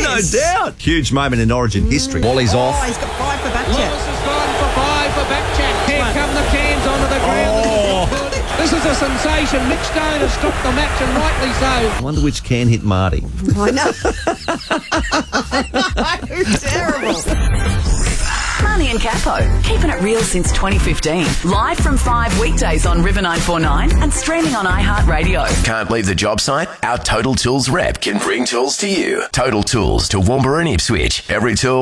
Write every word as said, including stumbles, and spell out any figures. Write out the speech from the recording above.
No doubt. Huge moment in Origin history. Wally's Oh, off. he's got five for Backchat. Lewis has gone for five for Backchat. Here come the cans onto the ground. Oh. This is a sensation. Mitch Stone has stopped the match, and rightly so. I wonder which can hit Marty. I know. Terrible. Marnie and Capo, keeping it real since twenty fifteen. Live from five weekdays on River nine four nine and streaming on iHeartRadio. Can't leave the job site? Our Total Tools rep can bring tools to you. Total Tools to Toowoomba and Ipswich. Every tool